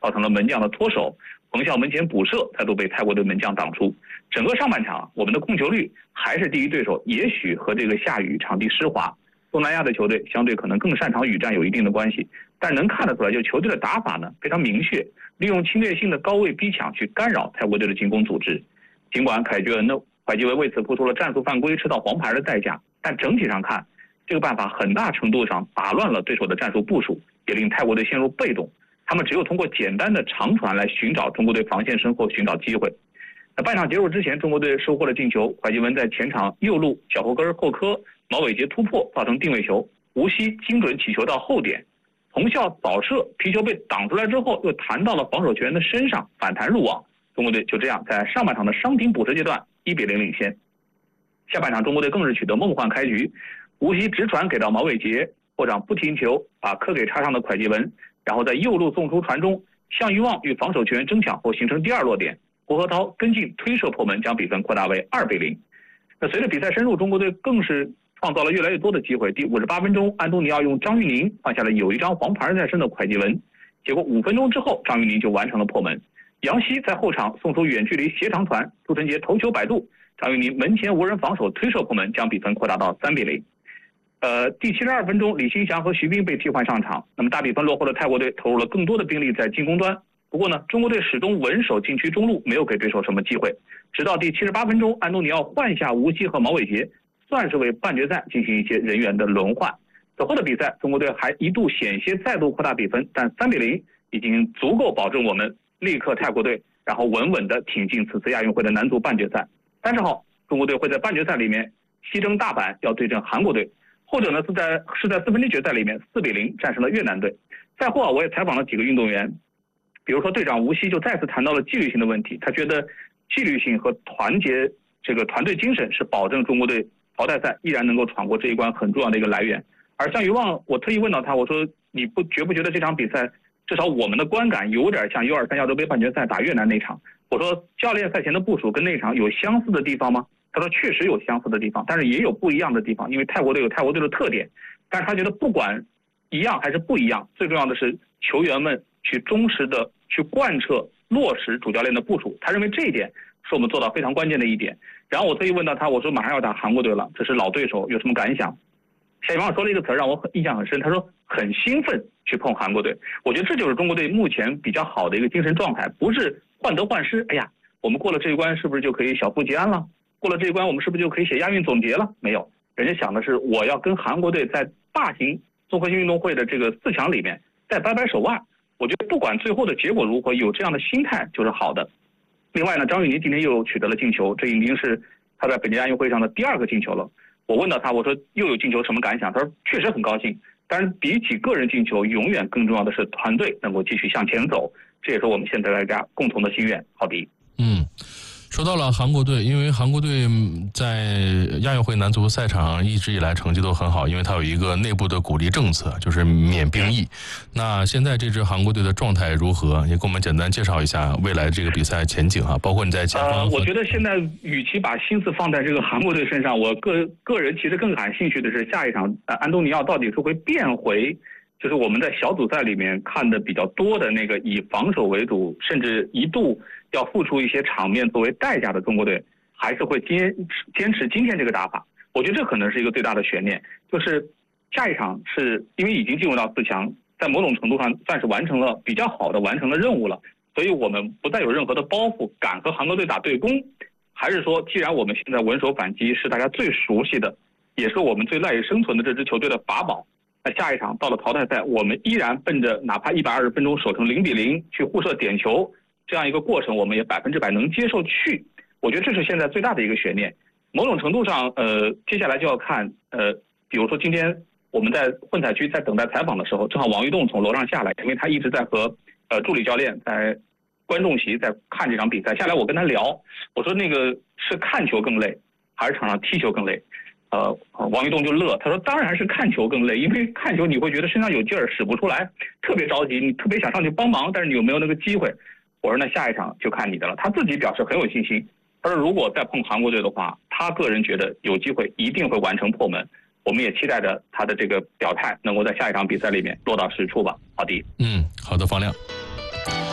造成了门将的脱手，冯笑门前补射再度被泰国队门将挡出。整个上半场我们的控球率还是低于对手，也许和这个下雨场地湿滑，东南亚的球队相对可能更擅长雨战有一定的关系，但能看得出来，就球队的打法呢非常明确，利用侵略性的高位逼抢去干扰泰国队的进攻组织。尽管凯觉恩的怀吉文为此付出了战术犯规吃到黄牌的代价，但整体上看，这个办法很大程度上打乱了对手的战术部署，也令泰国队陷入被动。他们只有通过简单的长传来寻找中国队防线身后寻找机会。半场结束之前，中国队收获了进球，怀吉文在前场右路小后跟后磕，毛伟杰突破造成定位球，吴曦精准起球到后点，冯笑早射皮球被挡出来之后又弹到了防守球员的身上，反弹入网。中国队就这样在上半场的伤停补时阶段1-0领先。下半场中国队更是取得梦幻开局，吴曦直传给到毛伟杰，后场不停球把科给插上的蒯吉文，然后在右路送出传中，项玉旺与防守球员争抢后形成第二落点，胡和涛跟进推射破门，将比分扩大为2-0。那随着比赛深入，中国队更是创造了越来越多的机会。第58分钟，安东尼奥用张玉宁换下了有一张黄牌在身的蒯吉文，结果5分钟之后，张玉宁就完成了破门。杨曦在后场送出远距离斜长传，朱晨杰头球摆渡，张玉宁门前无人防守推射破门，将比分扩大到3-0。第72分钟，李兴祥和徐斌被替换上场，那么大比分落后的泰国队投入了更多的兵力在进攻端。不过呢，中国队始终稳守禁区中路，没有给对手什么机会。直到第78分钟，安东尼奥换下吴曦和毛伟杰，算是为半决赛进行一些人员的轮换。此后的比赛，中国队还一度险些再度扩大比分，但3-0已经足够保证我们力克泰国队，然后稳稳地挺进此次亚运会的男足半决赛。30号，中国队会在半决赛里面西征大阪，要对阵韩国队。后者呢是在4分之决赛里面4-0战胜了越南队。赛后我也采访了几个运动员，比如说队长吴曦就再次谈到了纪律性的问题，他觉得纪律性和团结这个团队精神是保证中国队淘汰赛依然能够闯过这一关很重要的一个来源。而项羽旺，我特意问到他，我说你觉不觉得这场比赛至少我们的观感有点像U23亚洲杯半决赛打越南那场？我说教练赛前的部署跟那场有相似的地方吗？他说确实有相似的地方，但是也有不一样的地方，因为泰国队有泰国队的特点。但是他觉得不管一样还是不一样，最重要的是球员们去忠实的去贯彻落实主教练的部署。他认为这一点是我们做到非常关键的一点。然后我特意问到他，我说马上要打韩国队了，这是老对手，有什么感想？夏雨旺说了一个词让我印象很深，他说很兴奋去碰韩国队。我觉得这就是中国队目前比较好的一个精神状态，不是患得患失，哎呀，我们过了这一关是不是就可以小富即安了？过了这一关我们是不是就可以写亚运总结了？没有，人家想的是我要跟韩国队在大型综合性运动会的这个4强里面再掰掰手腕。我觉得不管最后的结果如何，有这样的心态就是好的。另外呢，张玉宁今天又取得了进球，这已经是他在北京亚运会上的第2个进球了。我问到他，我说又有进球什么感想？他说确实很高兴，但是比起个人进球，永远更重要的是团队能够继续向前走，这也是我们现在大家共同的心愿。郝迪， 说到了韩国队，因为韩国队在亚运会男足赛场一直以来成绩都很好，因为它有一个内部的鼓励政策，就是免兵役。那现在这支韩国队的状态如何？也给我们简单介绍一下未来这个比赛前景啊，包括你在前方。 我觉得现在与其把心思放在这个韩国队身上，我个人其实更感兴趣的是下一场安东尼奥到底是会变回就是我们在小组赛里面看的比较多的那个以防守为主，甚至一度要付出一些场面作为代价的中国队，还是会坚持今天这个打法。我觉得这可能是一个最大的悬念，就是下一场是因为已经进入到4强，在某种程度上算是比较好的完成了任务了，所以我们不再有任何的包袱，敢和韩国队打对攻。还是说既然我们现在稳守反击是大家最熟悉的，也是我们最赖以生存的这支球队的法宝，那下一场到了淘汰赛，我们依然奔着哪怕120分钟守成0-0去互射点球这样一个过程，我们也100%能接受去。我觉得这是现在最大的一个悬念。某种程度上，接下来就要看，比如说今天我们在混采区在等待采访的时候，正好王玉栋从楼上下来，因为他一直在和助理教练在观众席在看这场比赛。下来我跟他聊，我说那个是看球更累，还是场上踢球更累？王玉栋就乐，他说当然是看球更累，因为看球你会觉得身上有劲儿使不出来，特别着急，你特别想上去帮忙，但是你有没有那个机会？我说那下一场就看你的了。他自己表示很有信心，他说如果再碰韩国队的话，他个人觉得有机会一定会完成破门。我们也期待着他的这个表态能够在下一场比赛里面落到实处吧。好的， 好的，方亮。